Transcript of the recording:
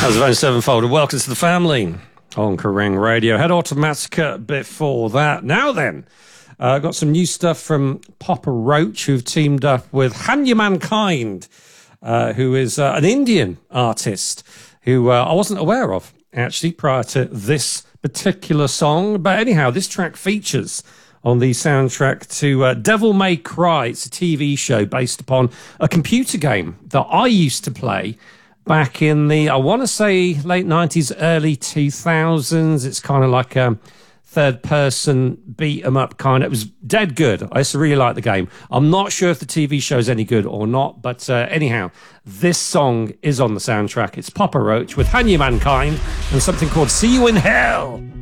How's it going, Sevenfold? Welcome to the family on Kerrang Radio. Head Automatica before that. Now then, got some new stuff from Papa Roach, who've teamed up with Hanya Mankind, who is an Indian artist who I wasn't aware of, actually, prior to this particular song. But anyhow, this track features on the soundtrack to Devil May Cry. It's a TV show based upon a computer game that I used to play back in the, I want to say, late 90s, early 2000s. It's kind of like a third-person beat-em-up kind. It was dead good. I used to really like the game. I'm not sure if the TV show's any good or not, but anyhow, this song is on the soundtrack. It's Papa Roach with Hanya Mankind and something called See You in Hell.